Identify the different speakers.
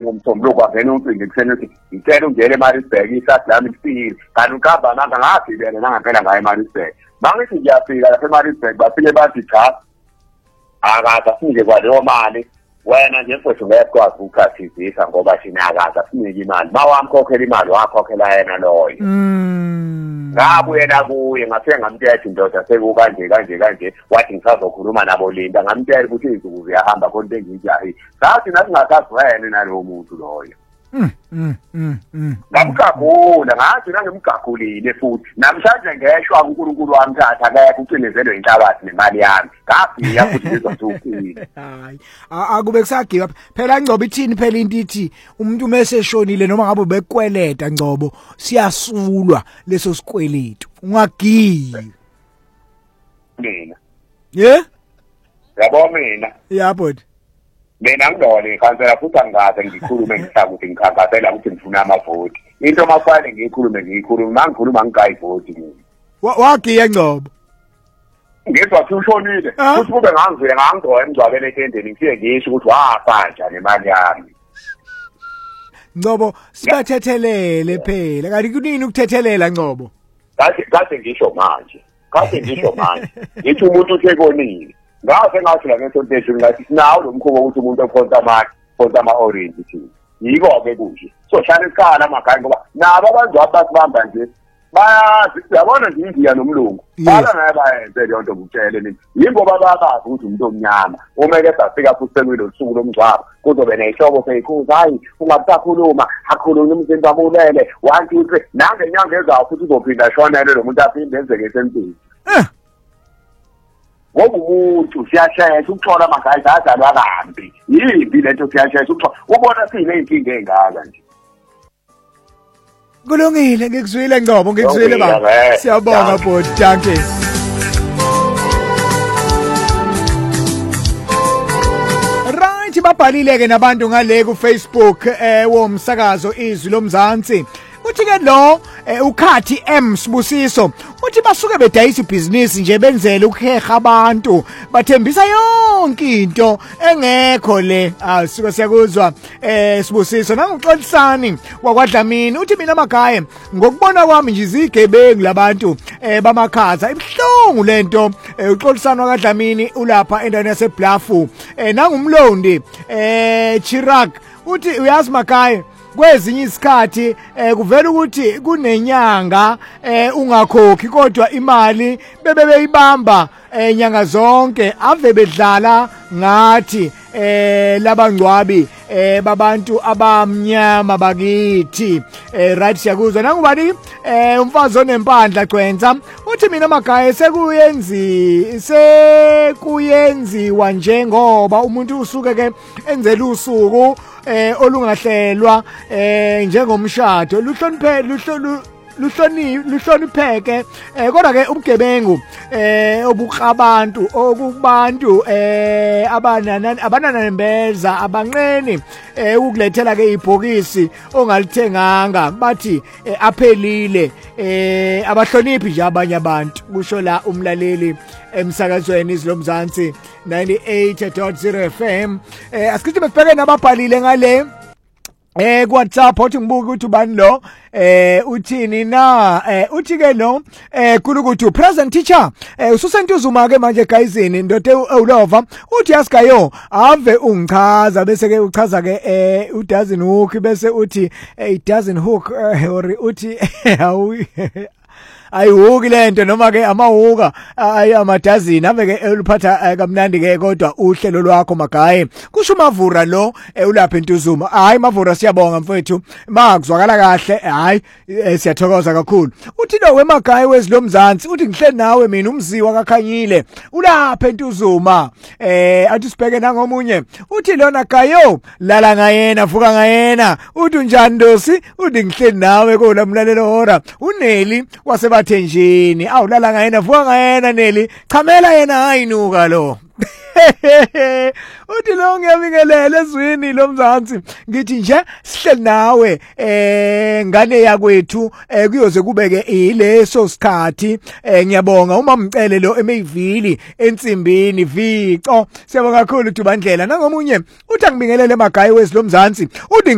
Speaker 1: ngomsombuluko kwavena umcimbi ekuseni uthi ngicela ungene eMaritzburg isathi lami lifikile kanti ukhamba manga ngagibele nangaphela ngayo eMaritzburg bangithi ngiyafika lapha eMaritzburg bafike bathi cha akaza sinike kwaleyo mali wena nje mfowethu ngiyakwazi ukukhathizisa ngoba thina akaza sinike imali bawamkhokhela imali wakhokhela yena loyo ngabuyela kuye ngase ngamthetha indoda sekukanje wathi ngisazokhuluma nabo Linda ngamthetha ukuthi izinsuku ziyahamba konke engijahi sathi nathi ngakazwene nalowo muntu loyo ngamgagula ngathi nangemgagulile futhi namhlanje ngeshwa uNkulunkulu wamthatha akekho ucinezelwe inhlabathi nemali yami ngafika futhi ngizosukhile
Speaker 2: hayi akube kusagiwa phela Ngcobo ithini phela into ithi umuntu meseshonile noma ngabe bekweleta Ngcobo siyasulwa leso sikweletu ungagiyi
Speaker 1: mina
Speaker 2: yabo
Speaker 1: mina
Speaker 2: yabona
Speaker 1: mina ngidole ikhansela futhi angaze ngikhulume ngihlaka ukuthi ngikhankasela ukuthi ngifuna amavoti into mafanele ngiyikhulume mangikhuluma ngikayivoti mina
Speaker 2: wagiya Ngcobo
Speaker 1: ngizwa ushonile futhi kube ngangizwe ngangidwa emgcwabeni ethendeni ngifike ngisho ukuthi wafa kanjani imali yami
Speaker 2: Ngcobo sibathethelele phela kanti kunini ukuthethelela Ngcobo
Speaker 1: kade ngisho manje ngithi umuntu usekonile ngase ngathi la ngesontation ngathi sinawo lo mkhubo ukuthi umuntu ophonsa ama-orange thina yiko-ke kunje so hlala isikhala amakhaya ngoba nabo abantu abasibamba nje bayazi uyabona nje indiya nomlungu bala naye bayenze leyo nto ngutshele nini yingoba babazi ukuthi umuntu omnyama umeke safika futhi sekwilo suku lomngcwabo kuzobe neyihlobo seyikhuza hayi ungasakhuluma akhulume umzimba abulele 1 2 3 nangenyanga ezayo futhi uzophinda shonele lo muntu aphinde enzeke esempini ngoba umuntu siyashesha ukuthola amagazi azalwa kambi yimbi lento siyashesha ukuthola ubona sineyinkinga engaka nje
Speaker 2: kulungile ngikuzwile Ngcobo ngikuzwile baba siyabonga bot danke right babhalile ke nabantu ngale ku Facebook womsakazo izwi lomzansi uthi ke lo ukhathi M Sibusiso uthi basuke bedayisa ibhizinisi nje benzele ukuheha abantu bathembisa yonke into engekho le sisuke siyakuzwa Sibusiso nanguxolisani wakwaDlamini uthi mina amakhaya ngokubona kwami nje izigebengu labantu bamakhaza ibhlungu lento uxolisani wakwaDlamini ulapha endaweni yaseBlafu nangumlondi Chirac uthi uyazi makhaya kwezinye isikhathi kuvela ukuthi kunenyanga ungakhokhi kodwa imali bebeyibamba nyanga zonke ave bedlala ngathi labangcwabi babantu abamnyama bakithi right siyakuzwa nangubani umfazi onempandla Gcwensa uthi mina amakhaya sekuyenziwa njengoba umuntu usuke ke enzela usuku olungahlelwa njengomshado luhlonipheke kodwa ke ubugebengu obukabantu okubantu abananembeza abanqeni ukulethela ke ibhokisi ongalithenganga bathi aphelile abahloniphi nje abanye abantu kusho la umlaleli emsakazweni izilomzansi 98.0 FM asikithi besibheke nababhalile ngale WhatsApp uthi ngibuka ukuthi ubani lo uthini na uthi ke lo kulukuthi present teacher ususentuzuma ke manje guyisini ndote ulova uthi yasikayo ave ungichaza bese ke uchaza ke u doesn't hook bese uthi it doesn't hook or uthi ayihuki lento noma ke amahuka amadazini ave ke uliphatha kamnandi ke kodwa uhlelo lwakho magaye kusho Mavura lo ulapha entuzuma hayi Mavura siyabonga mfowethu makuzwakala kahle hayi siyathokoza kakhulu uthi lo wemagaye wezilomzansi uthi ngihle nawe mina umziwa kakhanyile ulapha entuzuma athi sibheke nangomunye uthi lona gayo lala ngayena vuka ngayena uthi unjani Ndosi uthi ngihle nawe kola mlalelo hora uneli wase bathenjini awulala ngayena vuka ngayena Neli chamela yena hayinuka lo uthi lo ngiyabingelela ezwini lomzansi ngithi nje sihleli nawe ngane yakwethu kuyoze kubeke ileso sikhathi ngiyabonga uma mcele lo eMayville ensimbini Vico siyabonga kakhulu Dubandlela nangomunye uthi angibingelele emagayi wezilomzansi uthi